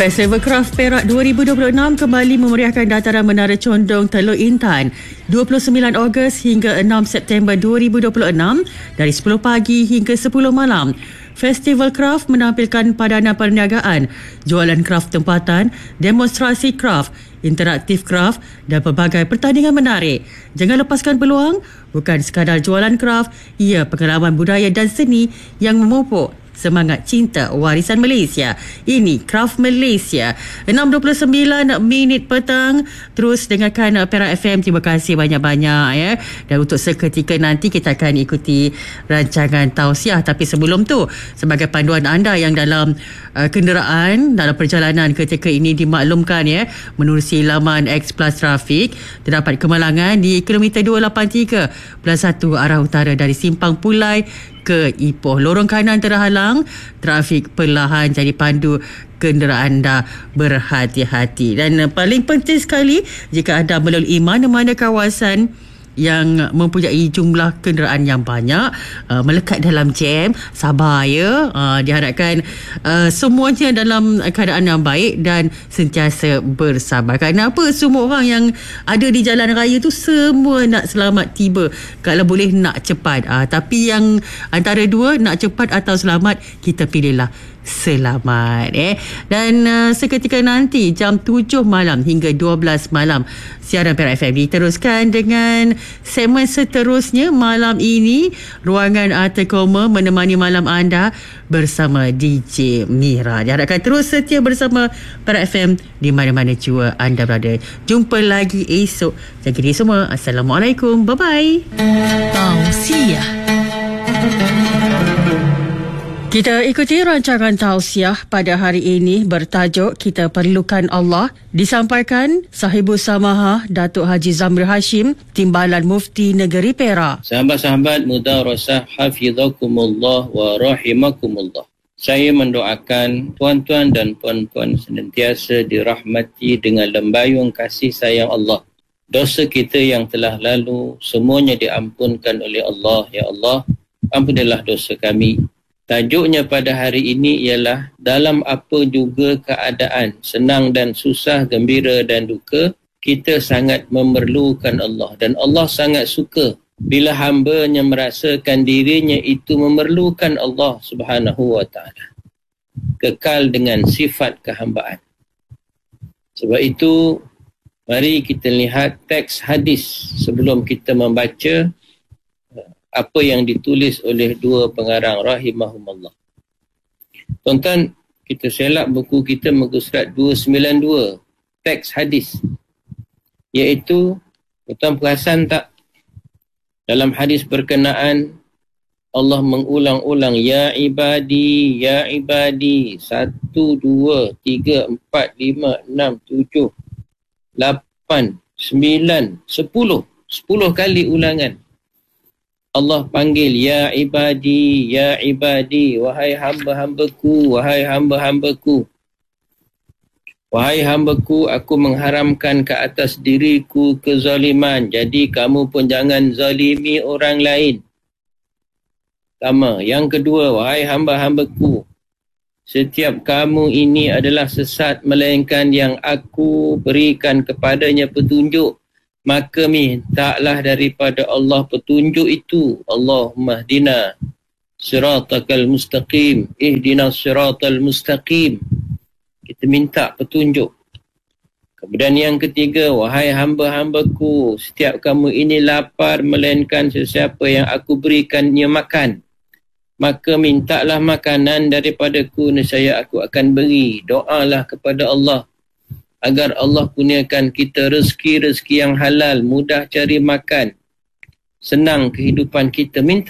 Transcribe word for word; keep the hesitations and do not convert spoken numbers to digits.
Festival Kraft Perak dua ribu dua puluh enam kembali memeriahkan dataran Menara Condong Teluk Intan dua puluh sembilan Ogos hingga enam September dua ribu dua puluh enam dari sepuluh pagi hingga sepuluh malam. Festival Kraft menampilkan padanan perniagaan, jualan kraft tempatan, demonstrasi kraft, interaktif kraft dan pelbagai pertandingan menarik. Jangan lepaskan peluang, bukan sekadar jualan kraft, ia pengalaman budaya dan seni yang memupuk semangat cinta warisan Malaysia. Ini Kraft Malaysia. enam dua puluh sembilan minit petang. Terus dengarkan Perak F M. Terima kasih banyak-banyak ya. Dan untuk seketika nanti kita akan ikuti rancangan tausiah. Tapi sebelum tu, sebagai panduan anda yang dalam uh, kenderaan dalam perjalanan ketika ini dimaklumkan ya, menerusi laman X Plus Trafik terdapat kemalangan di kilometer dua lapan tiga plus satu arah utara dari Simpang Pulai ke Ipoh. Lorong kanan terhalang, trafik perlahan, jadi pandu kenderaan anda berhati-hati. Dan paling penting sekali, jika anda melalui mana-mana kawasan yang mempunyai jumlah kenderaan yang banyak, uh, melekat dalam jam, sabar ya. Uh, diharapkan uh, semuanya dalam keadaan yang baik dan sentiasa bersabar. Kenapa semua orang yang ada di jalan raya tu semua nak selamat tiba, kalau boleh nak cepat. Uh, tapi yang antara dua, nak cepat atau selamat, kita pilihlah selamat eh. Dan uh, seketika nanti jam tujuh malam hingga dua belas malam siaran Perak F M diteruskan dengan segmen seterusnya. Malam ini Ruangan Arta Koma menemani malam anda bersama D J Mira. Diharapkan terus setia bersama Perak F M di mana-mana jua anda berada. Jumpa lagi esok. Jaga diri semua. Assalamualaikum. Bye bye. Tausiah. Kita ikuti rancangan tausiah pada hari ini bertajuk Kita Perlukan Allah, disampaikan Sahibus Samaha Datuk Haji Zamri Hashim, Timbalan Mufti Negeri Perak. Sahabat-sahabat Mudarasah, hafizakumullah wa rahimakumullah. Saya mendoakan tuan-tuan dan puan-puan senantiasa dirahmati dengan lembayung kasih sayang Allah. Dosa kita yang telah lalu semuanya diampunkan oleh Allah. Ya Allah, ampunilah dosa kami. Tajuknya pada hari ini ialah dalam apa juga keadaan, senang dan susah, gembira dan duka, kita sangat memerlukan Allah. Dan Allah sangat suka bila hamba-Nya merasakan dirinya itu memerlukan Allah Subhanahu wa taala. Kekal dengan sifat kehambaan. Sebab itu, mari kita lihat teks hadis sebelum kita membaca apa yang ditulis oleh dua pengarang rahimahumallah. Tuan-tuan, kita selap buku kita muka surat dua sembilan dua, teks hadis. Iaitu, tuan-tuan perasan tak? Dalam hadis berkenaan, Allah mengulang-ulang, Ya ibadi, Ya ibadi, satu, dua, tiga, empat, lima, enam, tujuh, lapan, sembilan, sepuluh. Sepuluh kali ulangan. Allah panggil, Ya ibadi, Ya ibadi, wahai hamba-hambaku, wahai hamba-hambaku. Wahai hambaku, aku mengharamkan ke atas diriku kezaliman. Jadi kamu pun jangan zalimi orang lain. Pertama. Yang kedua, wahai hamba-hambaku, setiap kamu ini adalah sesat melainkan yang aku berikan kepadanya petunjuk. Maka mintalah daripada Allah petunjuk itu. Allahumma hdina siratakal mustaqim, ihdina siratal mustaqim. Kita minta petunjuk. Kemudian yang ketiga, wahai hamba-hambaku, setiap kamu ini lapar melainkan sesiapa yang aku berikannya makan. Maka mintalah makanan daripadaku, nescaya aku akan beri. Doalah kepada Allah agar Allah kurniakan kita rezeki-rezeki yang halal, mudah cari makan, senang kehidupan kita. Minta